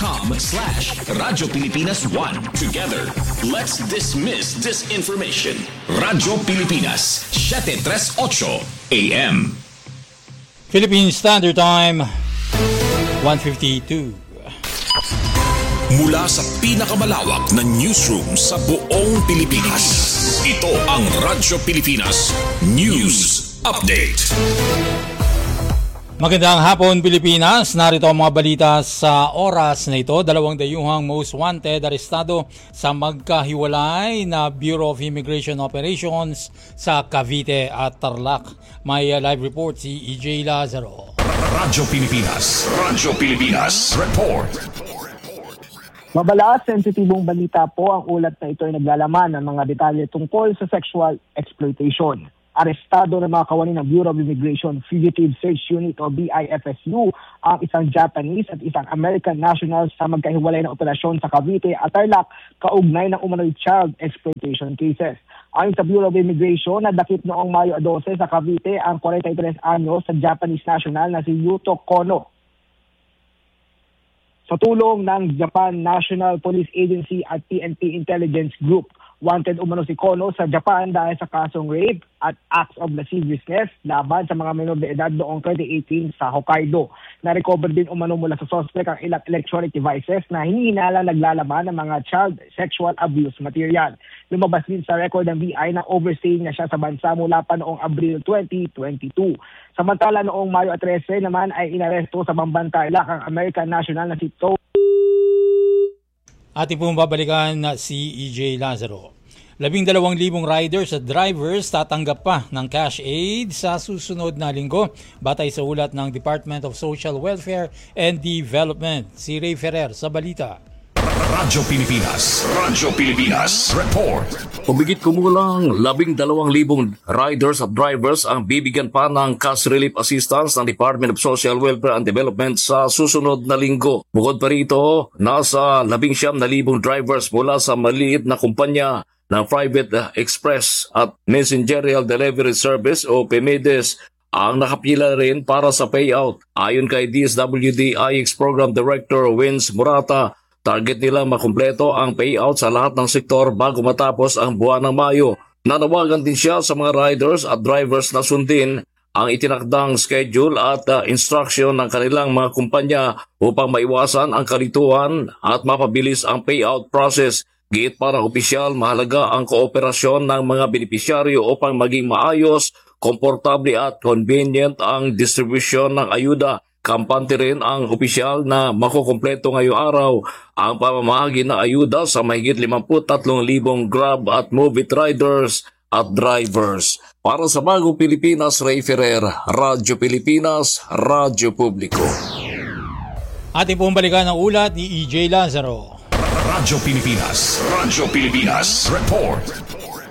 facebook.com/Radyo Pilipinas 1. Together, let's dismiss disinformation. Radyo Pilipinas, 738 AM. Philippine Standard Time, 1:52. Mula sa pinakamalawak na newsroom sa buong Pilipinas, ito ang Radyo Pilipinas News Update. Magandang hapon Pilipinas, narito ang mga balita sa oras na ito. Dalawang dayuhang most wanted arestado sa magkahiwalay na Bureau of Immigration Operations sa Cavite at Tarlac. May live report si EJ Lazaro. Radyo Pilipinas Report. Mabala, sensitibong balita po ang ulat na ito ay naglalaman ng mga detalye tungkol sa sexual exploitation. Arestado ng mga kawani ng Bureau of Immigration Fugitive Search Unit o BIFSU ang isang Japanese at isang American national sa magkahiwalay na operasyon sa Cavite at Tarlac kaugnay ng umano'y child exploitation cases. Ayon sa Bureau of Immigration, nadakip noong Mayo 12 sa Cavite ang 43 anyos sa Japanese national na si Yuto Kono. Sa tulong ng Japan National Police Agency at PNP Intelligence Group, wanted umano si Kono sa Japan dahil sa kasong rape at acts of lasciviousness laban sa mga minor de edad noong 2018 sa Hokkaido. Na-recover din umano mula sa suspect ang ilang electronic devices na hinihinala naglalaman ng mga child sexual abuse material. Lumabas din sa record ng BI na overstaying na siya sa bansa mula pa noong Abril 2022. Samantala noong Mayo 13 naman ay inaresto sa Bambantarlac ang American national na si To. Ating pong babalikan na si EJ Lazaro. 12,000 riders at drivers tatanggap pa ng cash aid sa susunod na linggo batay sa ulat ng Department of Social Welfare and Development. Si Ray Ferrer sa balita. Radyo Pilipinas Report. Humigit kumulang 12,000 riders at drivers ang bibigyan pa ng cash relief assistance ng Department of Social Welfare and Development sa susunod na linggo. Bukod pa rito, nasa 19,000 drivers mula sa maliit na kumpanya ng Private Express at Messengerial Delivery Service o PEMEDES ang nakapila rin para sa payout. Ayon kay DSWD-IX Program Director Wins Murata, target nila makumpleto ang payout sa lahat ng sektor bago matapos ang buwan ng Mayo. Nanawagan din siya sa mga riders at drivers na sundin ang itinakdang schedule at instruction ng kanilang mga kumpanya upang maiwasan ang kalituhan at mapabilis ang payout process. Giit para opisyal, mahalaga ang kooperasyon ng mga benepisyaryo upang maging maayos, komportable at convenient ang distribution ng ayuda. Kampante rin ang opisyal na makukumpleto ngayong araw ang pamamahagi na ayuda sa mahigit 53,000 Grab at Move It riders at drivers. Para sa Bagong Pilipinas, Ray Ferrer, Radyo Pilipinas, Radyo Publiko. Ating pong balikan ang ulat ni EJ Lazaro. Radyo Pilipinas Report.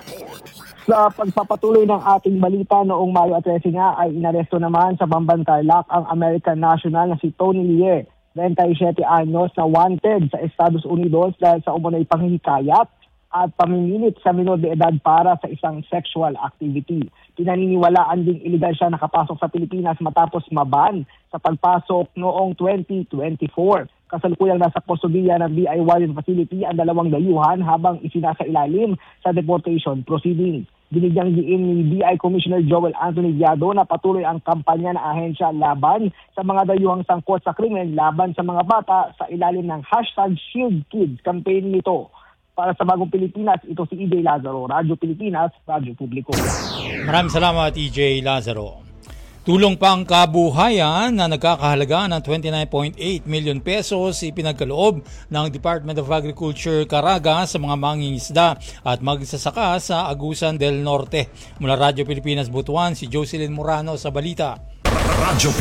Sa pagpapatuloy ng ating balita noong Mayo 13 nga ay inaresto naman sa Bambantarlac ang American national na si Tony Lie, 27 anyos na wanted sa Estados Unidos dahil sa umano'y panghihikayat at pamimilit sa minor de edad para sa isang sexual activity. Pinaniniwalaan ding iligal siya nakapasok sa Pilipinas matapos maban sa pagpasok noong 2024. Kasalukuyang nasa kustodiya ng BI Warden Facility ang dalawang dayuhan habang isinasailalim sa deportation proceedings. Binigyang diin ni BI Commissioner Joel Anthony Viado na patuloy ang kampanya ng ahensya laban sa mga dayuhang sangkot sa krimen laban sa mga bata sa ilalim ng #ShieldKids campaign nito. Para sa Bagong Pilipinas, ito si EJ Lazaro, Radyo Pilipinas, Radyo Publiko. Maraming salamat EJ Lazaro. Tulong pang kabuhayan na nagkakahalaga ng 29.8 million pesos ipinagkaloob ng Department of Agriculture Caraga sa mga mangingisda at magsasaka sa Agusan del Norte. Mula Radyo Pilipinas Butuan, si Jocelyn Morano sa balita. Radyo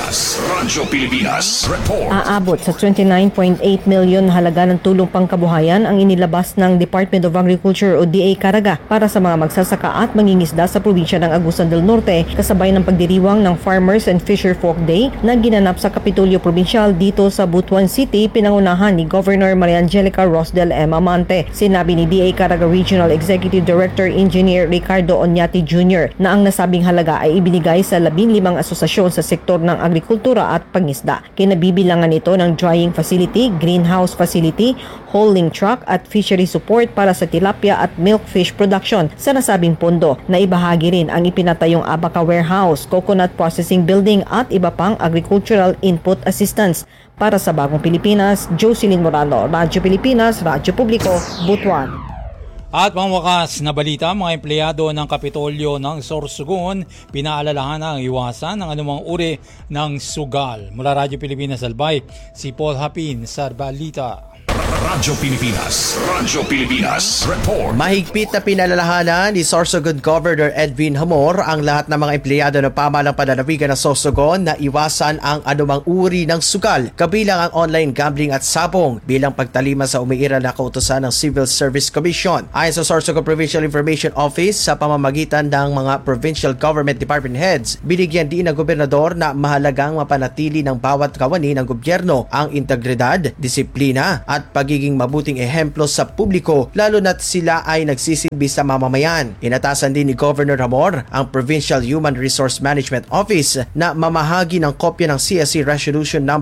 Pilipinas Report. Aabot sa 29.8 million halaga ng tulong pangkabuhayan ang inilabas ng Department of Agriculture o DA Caraga para sa mga magsasaka at mangingisda sa probinsya ng Agusan del Norte kasabay ng pagdiriwang ng Farmers and Fisher Folk Day na ginanap sa Kapitolyo Provincial dito sa Butuan City, pinangunahan ni Governor Maria Angelica Rosdel M. Amante. Sinabi ni DA Caraga Regional Executive Director Engineer Ricardo Oñati Jr. na ang nasabing halaga ay ibinigay sa 15 asosasyon inoblasyon sa sektor ng agrikultura at pangisda. Kinabibilangan ito ng drying facility, greenhouse facility, hauling truck at fishery support para sa tilapia at milkfish production sa nasabing pondo. Naibahagi rin ang ipinatayong Abaca Warehouse, Coconut Processing Building at iba pang agricultural input assistance. Para sa Bagong Pilipinas, Jocelyn Morano, Radyo Pilipinas, Radyo Publiko, Butuan. At pangwakas na balita, mga empleyado ng Kapitolyo ng Sorsogon pinaalalahan ang iwasan ng anumang uri ng sugal. Mula Radyo Pilipinas Albay, si Paul Hapin sa balita. Radyo Pilipinas Report. Mahigpit na pinalalahanan ni Sorsogon Governor Edwin Hamor ang lahat ng mga empleyado ng pamahalang panlalawigan ng Sorsogon na iwasan ang anumang uri ng sugal, kabilang ang online gambling at sabong, bilang pagtalima sa umiiral na kautusan ng Civil Service Commission. Ayon sa Sorsogon Provincial Information Office, sa pamamagitan ng mga Provincial Government Department Heads, binigyan din ng gobernador na mahalagang mapanatili ng bawat kawani ng gobyerno ang integridad, disiplina at pagiging mabuting ehemplo sa publiko, lalo na't sila ay nagsisilbi sa mamamayan. Inatasan din ni Governor Hamor ang Provincial Human Resource Management Office na mamahagi ng kopya ng CSC Resolution No.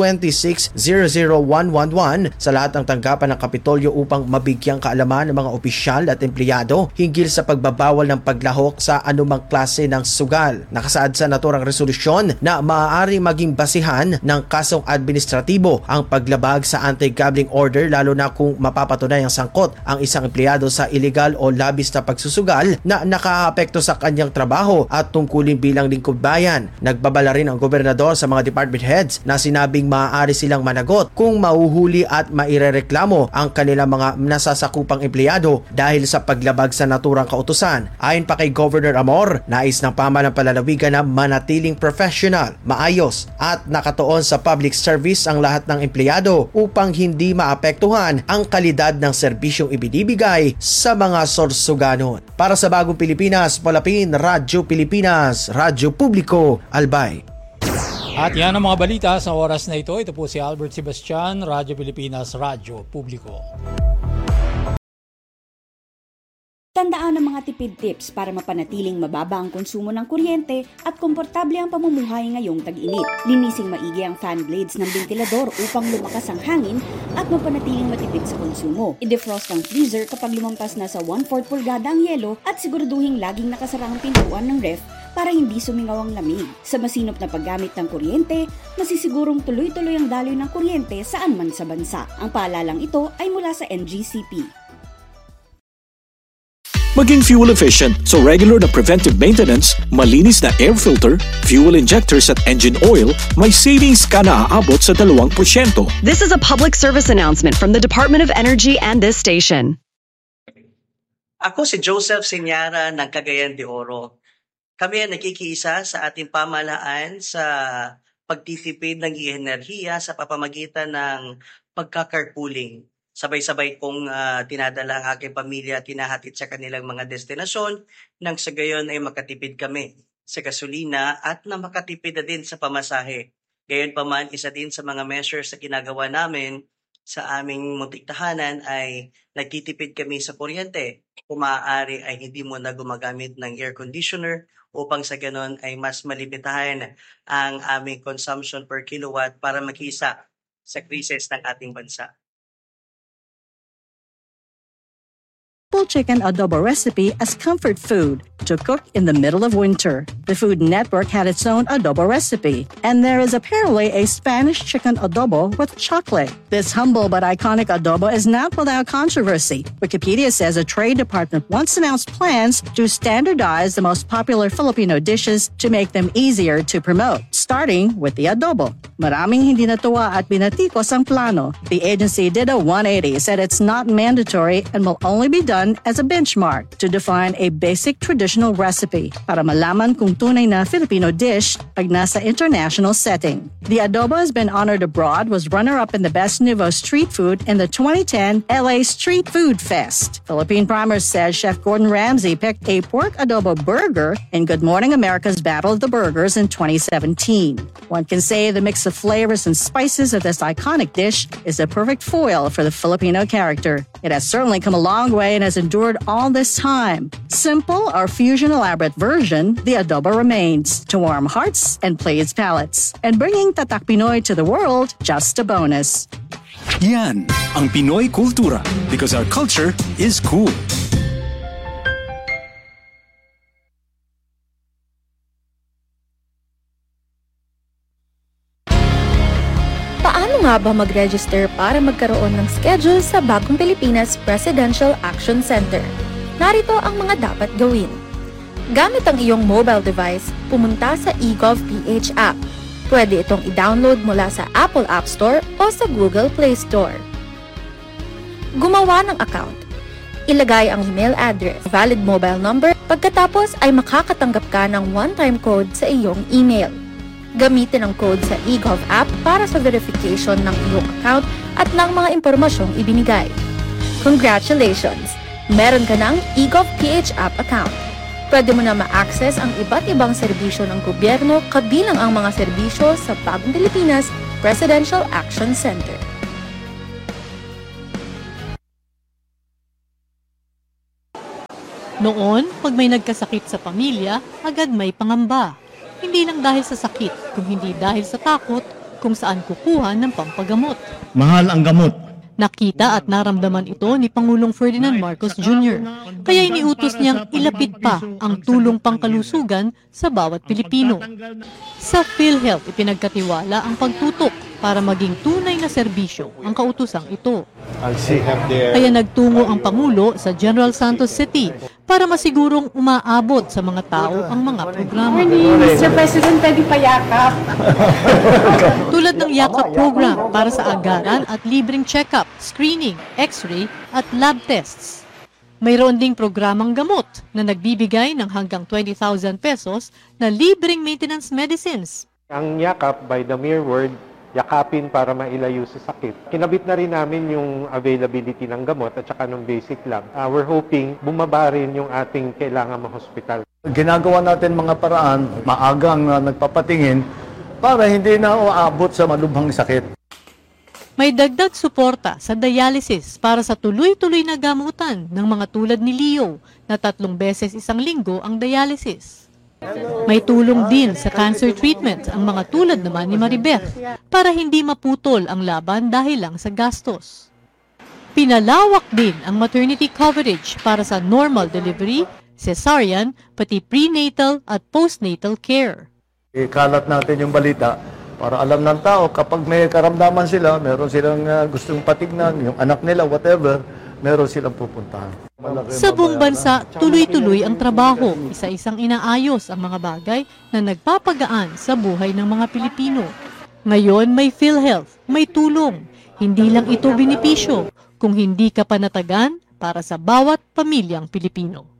2600111 sa lahat ng tanggapan ng Kapitolyo upang mabigyang kaalaman ng mga opisyal at empleyado hinggil sa pagbabawal ng paglahok sa anumang klase ng sugal. Nakasaad sa naturang resolusyon na maaaring maging basihan ng kasong administratibo ang paglabag sa anti-gambling order, lalo na kung mapapatunayang sangkot ang isang empleyado sa illegal o labis na pagsusugal na nakaaapekto sa kanyang trabaho at tungkulin bilang lingkod bayan. Nagbabala rin ang gobernador sa mga department heads na sinabing maaari silang managot kung mauhuli at mairereklamo ang kanilang mga nasasakupang empleyado dahil sa paglabag sa naturang kautusan. Ayon pa kay Governor Amor, nais ng pamahalang panlalawigan na manatiling professional, maayos at nakatuon sa public service ang lahat ng empleyado upang hindi maapektuhan ang kalidad ng serbisyong ibinibigay sa mga Sorsoganon. Para sa Bagong Pilipinas, Palapin, Radyo Pilipinas, Radyo Publiko, Albay. At yan ang mga balita sa oras na ito. Ito po si Albert Sebastian, Radyo Pilipinas, Radyo Publiko. Tandaan ang mga tipid tips para mapanatiling mababa ang konsumo ng kuryente at komportable ang pamumuhay ngayong tag-init. Linising maigi ang fan blades ng ventilador upang lumakas ang hangin at mapanatiling matipid sa konsumo. I-defrost ang freezer kapag lumampas na sa 1/4 pulgada ang yelo at siguraduhin laging nakasara ang pintuan ng ref para hindi sumingaw ang lamig. Sa masinop na paggamit ng kuryente, masisigurong tuloy-tuloy ang daloy ng kuryente saan man sa bansa. Ang paalalang ito ay mula sa NGCP. Maging fuel efficient, so regular na preventive maintenance, malinis na air filter, fuel injectors at engine oil, may savings ka na aabot sa 2%. This is a public service announcement from the Department of Energy and this station. Ako si Joseph Senyara ng Cagayan de Oro. Kami ay nakikiisa sa ating pamahalaan sa pagtitipid ng enerhiya sa pamamagitan ng pagka-carpooling. Sabay-sabay kong tinadala ang aking pamilya, tinahatid sa kanilang mga destinasyon nang sa gayon ay makatipid kami sa gasolina at na makatipid na din sa pamasahe. Gayon pa man, isa din sa mga measures na ginagawa namin sa aming muntik tahanan ay nagtitipid kami sa kuryente. Kung maaari ay hindi mo na gumagamit ng air conditioner upang sa ganon ay mas malimitahan ang aming consumption per kilowatt para makisa sa krisis ng ating bansa. Chicken adobo recipe as comfort food to cook in the middle of winter. The Food Network had its own adobo recipe, and there is apparently a Spanish chicken adobo with chocolate. This humble but iconic adobo is not without controversy. Wikipedia says a Trade Department once announced plans to standardize the most popular Filipino dishes to make them easier to promote, starting with the adobo. Maraming hindi natuwa at binatikos ang plano. The agency did a 180, said it's not mandatory and will only be done as a benchmark to define a basic traditional recipe para malaman kung tunay na Filipino dish pag nasa international setting. The adobo has been honored abroad, was runner-up in the Best Nouveau Street Food in the 2010 LA Street Food Fest. Philippine Primers says Chef Gordon Ramsay picked a pork adobo burger in Good Morning America's Battle of the Burgers in 2017. cuisine. One can say the mix of flavors and spices of this iconic dish is a perfect foil for the Filipino character. It has certainly come a long way and has endured all this time. Simple or fusion elaborate version, the adobo remains to warm hearts and please palates. And bringing Tatak Pinoy to the world, just a bonus. Yan ang Pinoy kultura because our culture is cool. Paano nga ba mag-register para magkaroon ng schedule sa Bagong Pilipinas Presidential Action Center? Narito ang mga dapat gawin. Gamit ang iyong mobile device, pumunta sa eGovPH app. Pwede itong i-download mula sa Apple App Store o sa Google Play Store. Gumawa ng account. Ilagay ang email address, valid mobile number, pagkatapos ay makakatanggap ka ng one-time code sa iyong email. Gamitin ang code sa eGov app para sa verification ng iyong account at ng mga impormasyong ibinigay. Congratulations! Meron ka ng eGovPH app account. Pwede mo na ma-access ang iba't ibang serbisyo ng gobyerno kabilang ang mga serbisyo sa Bagong Pilipinas Presidential Action Center. Noon, pag may nagkasakit sa pamilya, agad may pangamba. Hindi lang dahil sa sakit, kung hindi dahil sa takot kung saan kukuha ng pampagamot. Mahal ang gamot. Nakita at naramdaman ito ni Pangulong Ferdinand Marcos Jr. Kaya iniutos niyang ilapit pa ang tulong pangkalusugan sa bawat Pilipino. Sa PhilHealth, ipinagkatiwala ang pagtutok para maging tunay na serbisyo ang kautosang ito. Kaya nagtungo ang Pangulo sa General Santos City para masigurong umaabot sa mga tao ang mga programa. Mr. President, pwede pa yakap. Tulad ng yakap program para sa agaran at libreng check-up, screening, x-ray at lab tests. Mayroon ding programang gamot na nagbibigay ng hanggang 20,000 pesos na libreng maintenance medicines. Ang yakap, by the mere word, yakapin para mailayo sa sakit. Kinabit na rin namin yung availability ng gamot at saka ng basic lab. We're hoping bumaba rin yung ating kailangan ma-hospital. Ginagawa natin mga paraan, maagang nagpapatingin para hindi na uabot sa malubhang sakit. May dagdag suporta sa dialysis para sa tuloy-tuloy na gamutan ng mga tulad ni Leo na 3 beses isang linggo ang dialysis. May tulong din sa cancer treatment ang mga tulad naman ni Maribeth para hindi maputol ang laban dahil lang sa gastos. Pinalawak din ang maternity coverage para sa normal delivery, cesarean, pati prenatal at postnatal care. Ikalat natin yung balita para alam ng tao kapag may karamdaman sila, meron silang gustong patignan, yung anak nila, whatever, meron silang pupuntahan. Sa buong bansa, tuloy-tuloy ang trabaho, isa-isang inaayos ang mga bagay na nagpapagaan sa buhay ng mga Pilipino. Ngayon may PhilHealth, may tulong. Hindi lang ito benepisyo, kung hindi ka panatagan para sa bawat pamilyang Pilipino.